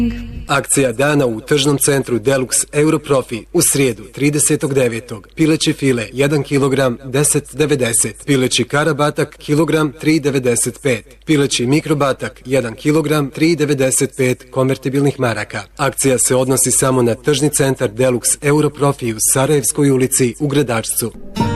Akcija dana u tržnom centru Deluxe Europrofi u srijedu 30.9. Pileći file 1 kg 10,90. Pileći karabatak kilogram 3,95. Pileći mikrobatak 1 kg 3,95 konvertibilnih maraka. Akcija se odnosi samo na tržni centar Deluxe Europrofi u Sarajevskoj ulici u Gradačcu.